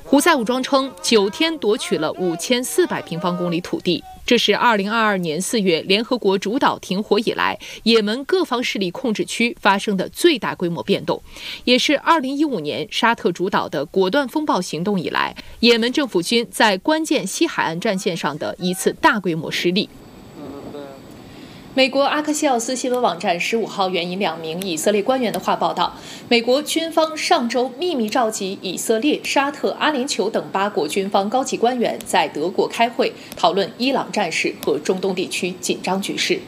胡塞武装称9天夺取了5400平方公里土地，这是2022年4月联合国主导停火以来，也门各方势力控制区发生的最大规模变动，也是2015年沙特主导的果断风暴行动以来，也门政府军在关键西海岸战线上的一次大规模失利。美国阿克西奥斯新闻网站15号援引2名以色列官员的话报道，美国军方上周秘密召集以色列、沙特、阿联酋等8国军方高级官员在德国开会，讨论伊朗战事和中东地区紧张局势。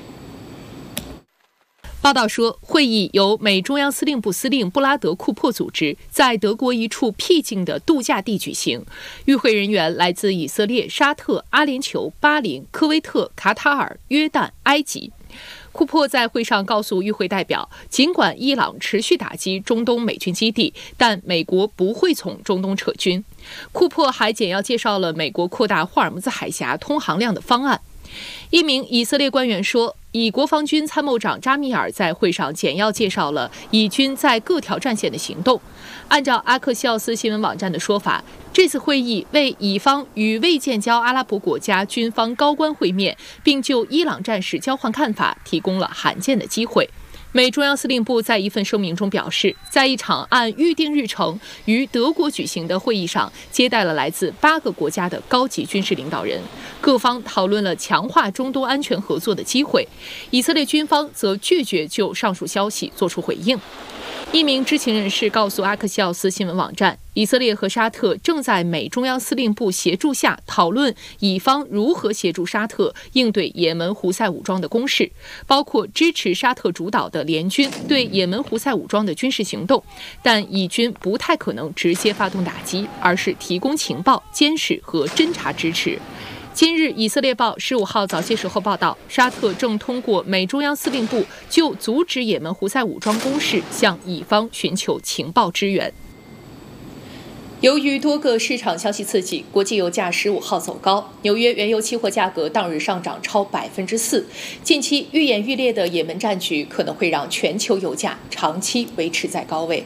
报道说，会议由美中央司令部司令布拉德·库珀组织，在德国一处僻静的度假地举行。与会人员来自以色列、沙特、阿联酋、巴林、科威特、卡塔尔、约旦、埃及。库珀在会上告诉与会代表，尽管伊朗持续打击中东美军基地，但美国不会从中东撤军。库珀还简要介绍了美国扩大霍尔木兹海峡通航量的方案。一名以色列官员说，以国防军参谋长扎米尔在会上简要介绍了以军在各条战线的行动。按照阿克西奥斯新闻网站的说法，这次会议为以方与未建交阿拉伯国家军方高官会面，并就伊朗战事交换看法提供了罕见的机会。美中央司令部在一份声明中表示，在一场按预定日程于德国举行的会议上，接待了来自8个国家的高级军事领导人，各方讨论了强化中东安全合作的机会。以色列军方则拒绝就上述消息作出回应。一名知情人士告诉阿克西奥斯新闻网站，以色列和沙特正在美中央司令部协助下讨论以方如何协助沙特应对也门胡塞武装的攻势，包括支持沙特主导的联军对也门胡塞武装的军事行动，但以军不太可能直接发动打击，而是提供情报、监视和侦察支持。今日，以色列报15号早些时候报道，沙特正通过美中央司令部就阻止也门胡塞武装攻势向以方寻求情报支援。由于多个市场消息刺激，国际油价15号走高，纽约原油期货价格当日上涨超4%。近期愈演愈烈的也门战局可能会让全球油价长期维持在高位。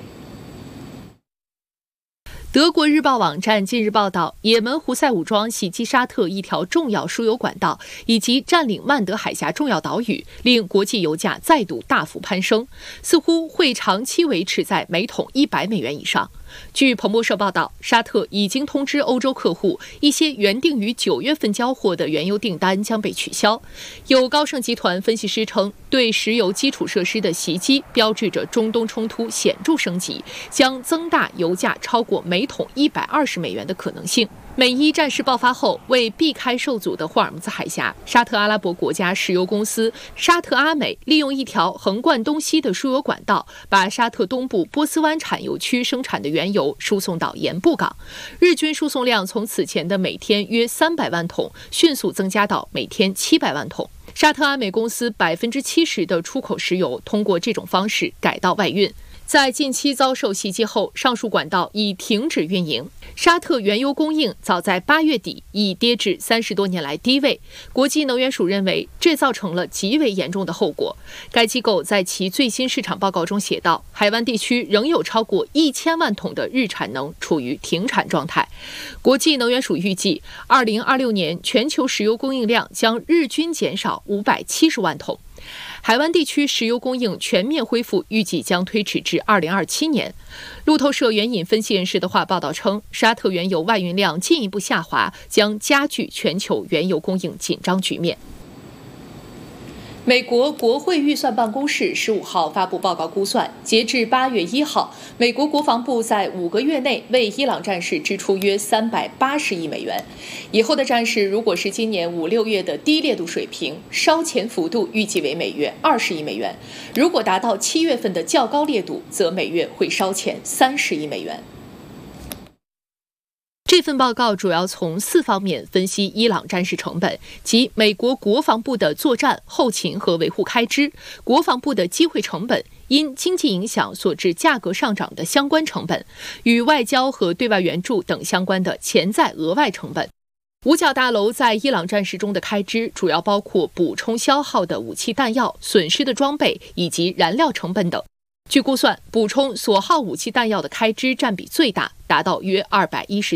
德国日报网站近日报道，也门胡塞武装袭击沙特一条重要输油管道，以及占领曼德海峡重要岛屿，令国际油价再度大幅攀升，似乎会长期维持在每桶100美元以上。据彭博社报道，沙特已经通知欧洲客户，一些原定于9月份交货的原油订单将被取消。有高盛集团分析师称，对石油基础设施的袭击标志着中东冲突显著升级，将增大油价超过每桶120美元的可能性。美伊战事爆发后，为避开受阻的霍尔木兹海峡，沙特阿拉伯国家石油公司沙特阿美利用一条横贯东西的输油管道，把沙特东部波斯湾产油区生产的原油输送到盐布港。日均输送量从此前的每天约300万桶，迅速增加到每天700万桶。沙特阿美公司70%的出口石油通过这种方式改道外运。在近期遭受袭击后，上述管道已停止运营。沙特原油供应早在8月底已跌至30多年来低位。国际能源署认为，这造成了极为严重的后果。该机构在其最新市场报告中写道，海湾地区仍有超过1000万桶的日产能处于停产状态。国际能源署预计，2026年全球石油供应量将日均减少570万桶。海湾地区石油供应全面恢复预计将推迟至2027年。路透社援引分析人士的话报道称，沙特原油外运量进一步下滑，将加剧全球原油供应紧张局面。美国国会预算办公室15号发布报告估算，截至8月1号，美国国防部在5个月内为伊朗战事支出约380亿美元。以后的战事如果是今年5、6月的低烈度水平，烧钱幅度预计为每月20亿美元；如果达到7月份的较高烈度，则每月会烧钱30亿美元。这份报告主要从4方面分析伊朗战事成本，即美国国防部的作战、后勤和维护开支，国防部的机会成本，因经济影响所致价格上涨的相关成本，与外交和对外援助等相关的潜在额外成本。五角大楼在伊朗战事中的开支主要包括补充消耗的武器弹药、损失的装备以及燃料成本等。据估算，补充所耗武器弹药的开支占比最大，达到约210